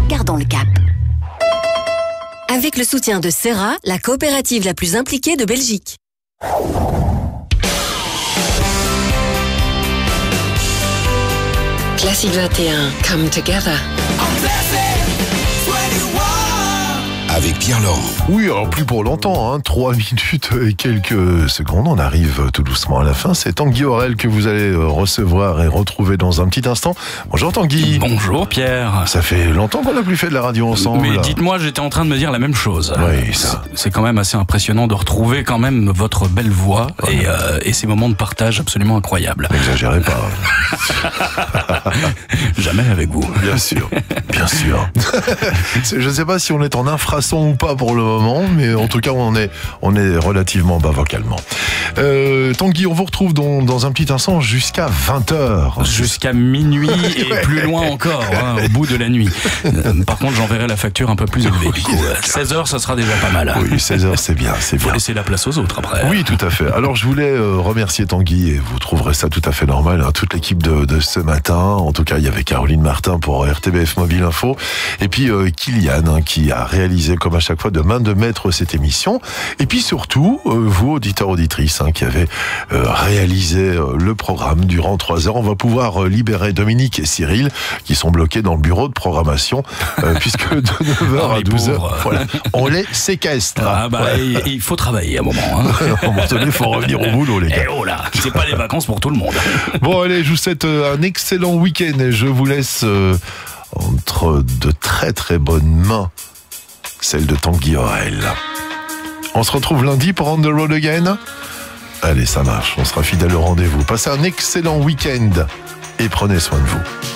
gardons le cap. Avec le soutien de Serra, la coopérative la plus impliquée de Belgique. Classique 21, Come Together. Avec Pierre-Laurent. Oui, alors plus pour longtemps, 3 minutes et quelques secondes, on arrive tout doucement à la fin. C'est Tanguy Aurel que vous allez recevoir et retrouver dans un petit instant. Bonjour Tanguy. Bonjour Pierre. Ça fait longtemps qu'on n'a plus fait de la radio ensemble. Mais dites-moi, j'étais en train de me dire la même chose. Oui, ça. C'est quand même assez impressionnant de retrouver quand même votre belle voix et ces moments de partage absolument incroyables. N'exagérez pas. Jamais avec vous. Bien sûr, bien sûr. Je ne sais pas si on est en infrason ou pas pour le moment, mais en tout cas on est relativement bas vocalement. Tanguy, on vous retrouve dans un petit instant jusqu'à 20h. Jusqu'à minuit et plus loin encore, au bout de la nuit. Par contre, j'enverrai la facture un peu plus élevée. Du coup, 16h, ça sera déjà pas mal. Oui, 16h, c'est bien, c'est bien. Faut laisser la place aux autres après. Oui, tout à fait. Alors, je voulais remercier Tanguy, et vous trouverez ça tout à fait normal, toute l'équipe de ce matin. En tout cas, il y avait Caroline Martin pour RTBF Mobile Info, et puis Kylian, qui a réalisé, comme à chaque fois, de main de maître cette émission. Et puis surtout, vous, auditeurs, auditrices, qui avez réalisé le programme durant 3 heures. On va pouvoir libérer Dominique et Cyril, qui sont bloqués dans le bureau de programmation, puisque de 9h à 12h, voilà, on les séquestre. Il faut travailler à un moment. À un moment donné, il faut revenir au boulot, les gars. Et oh là, c'est pas les vacances pour tout le monde. Bon, allez, je vous souhaite un excellent week-end et je vous laisse entre de très très bonnes mains, celle de Tanguy Aurel. On se retrouve lundi pour On the Road Again. Allez, ça marche, on sera fidèle au rendez-vous. Passez un excellent week-end et prenez soin de vous.